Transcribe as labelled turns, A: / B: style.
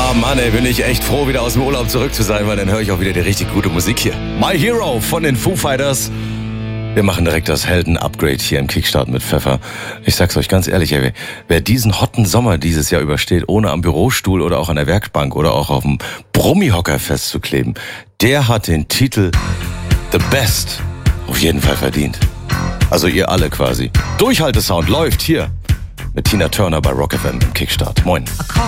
A: Ah Mann, ey, bin ich echt froh, wieder aus dem Urlaub zurück zu sein, weil dann höre ich auch wieder die richtig gute Musik hier. My Hero von den Foo Fighters. Wir machen direkt das Helden-Upgrade hier im Kickstart mit Pfeffer. Ich sag's euch ganz ehrlich, ey, wer diesen hotten Sommer dieses Jahr übersteht, ohne am Bürostuhl oder auch an der Werkbank oder auch auf dem Brummihocker festzukleben, der hat den Titel The Best auf jeden Fall verdient. Also ihr alle quasi. Durchhaltesound läuft hier mit Tina Turner bei Rock FM im Kickstart. Moin.